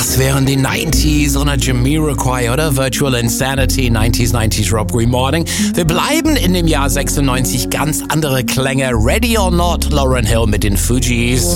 Das wären die 90s oder Jamiroquai oder Virtual Insanity, 90s Rob Remorning. Wir bleiben in dem Jahr 96, ganz andere Klänge. Ready or Not, Lauryn Hill mit den Fugees.